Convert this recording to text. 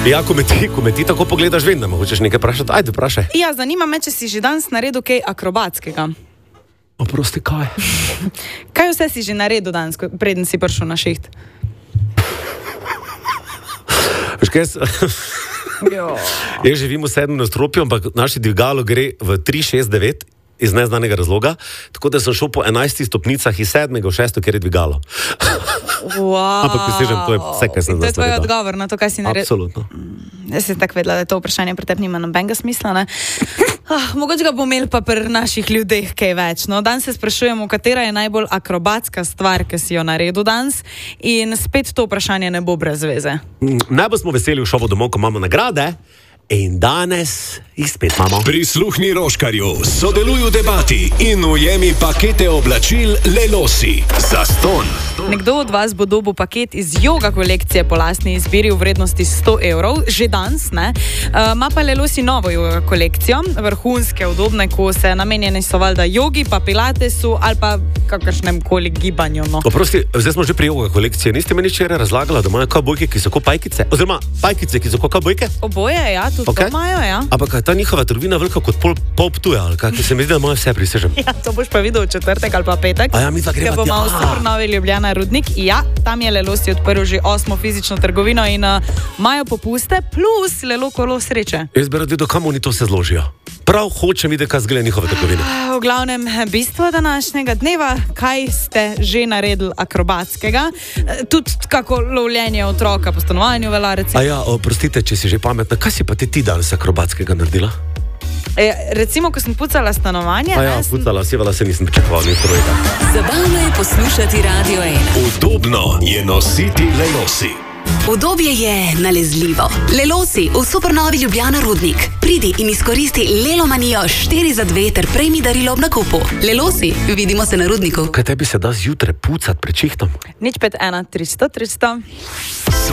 Ja, ko me ti tako pogledaš, vem, da me hočeš nekaj vprašati. Ajde, vprašaj. Ja, zanima me, če si že danes naredil kaj akrobatskega. Oprosti, kaj? Kaj vse si že naredil danes, preden si prišel na šiht? Veš kaj, jaz živim v 7. nadstropju, ampak naše dvigalo gre v 369 iz neznanega razloga, tako da sem šel po 11 stopnicah iz 7. v 6. kjer je dvigalo. Wow. Ampak prisežem, to je vse, kaj sem To je tvoj naredil. odgovor na to, kaj si naredil. Absolutno. Jaz sem tako vedela, da to vprašanje pre tebi nima nobenega smisla, ne? Mogoče ga bo imel pa pri naših ljudeh kaj več. No, danes se sprašujemo, katera je najbolj akrobatska stvar, ki si jo naredil danes, in spet to vprašanje ne bo brez veze. Najbolj smo veseli v šovu domov, ko imamo nagrade. In danes jih spet imamo. Prisluhni Roškarju, sodeluj v debati in ujemi pakete oblačil Lelosi. Zastonj. Nekdo od vas bo dobil paket iz joga kolekcije po lastni izbiri v vrednosti 100 evrov, že danes, ne? Ma pa Lelosi novo joga kolekcijo, vrhunske, udobne kose, namenjene so valjda jogi, pa pilatesu ali pa kakršnem koli gibanju, no. Oprosti, zdaj smo že pri joga kolekcije. Niste mi nič razlagala, da imajo kavbojke, ki so kot pajkice? Oziroma, pajkice, ki so kot kavbojke? Oboje, ja, tudi Okay. to imajo, ja. Ampak ta njihova trgovina velika kot pol Ptuja, ali kaj, se mi zdi, da imajo vse, prisežem. Ja, to boš pa videl v četrtek ali pa petek. A ja, mi dva greva Ker bo tja. malo super novi Ljubljana Rudnik. Ja, tam je Lelosi odprl že 8. fizično trgovino in imajo popuste plus Lelo kolo sreče. Jaz bi rad videl, kam oni to se zložijo. Prav hočem videti, kaj zgleda njihove trgovine. V glavnem, bistvo današnjega dneva, kaj ste že naredili akrobatskega, tudi kako lovljenje otroka po stanovanju velja, recimo. A ja, oprostite, če si že pametna, kaj si pa ti danes akrobatskega naredila? Recimo, ko sem pucala stanovanje. A ja, pucala, sevala se nisem pričakoval, ni strojka. Zabavno je poslušati Radio 1. Udobno je nositi Lelosi. Udobje je nalezljivo. Lelosi v supernovi Ljubljana Rudnik. Pridi in izkoristi Lelomanijo 4 za 2 ter prejmi darilo ob nakupu. Lelosi, vidimo se na Rudniku. Kaj tebi se da zjutraj pucat pred čihtom? 051 300 300.